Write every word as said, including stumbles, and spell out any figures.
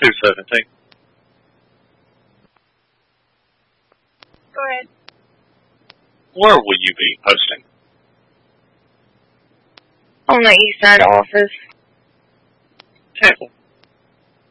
two seventeen. Go ahead. Where will you be posting? On the east side office. Tampa.